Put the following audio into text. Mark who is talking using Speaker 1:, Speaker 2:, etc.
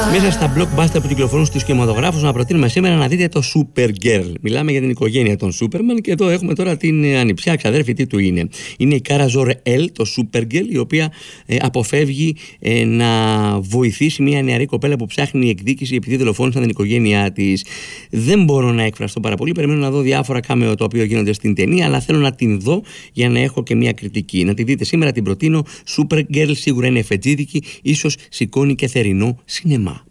Speaker 1: Μέσα στα blockbuster που κυκλοφορούν στους κινηματογράφους, να προτείνουμε σήμερα να δείτε το Supergirl. Μιλάμε για την οικογένεια των Superman και εδώ έχουμε τώρα την ανιψιά ξαδέρφη. Τι του είναι? Είναι η Κάρα Ζορ-El, το Supergirl, η οποία αποφεύγει να βοηθήσει μια νεαρή κοπέλα που ψάχνει εκδίκηση επειδή δολοφόνησαν την οικογένειά της. Δεν μπορώ να εκφραστώ πάρα πολύ. Περιμένω να δω διάφορα κάμεο το οποίο γίνονται στην ταινία, αλλά θέλω να την δω για να έχω και μια κριτική. Να τη δείτε σήμερα, την προτείνω. Supergirl σίγουρα είναι εφετζίδικη, ίσως σηκώνει και θερινό σινεμά.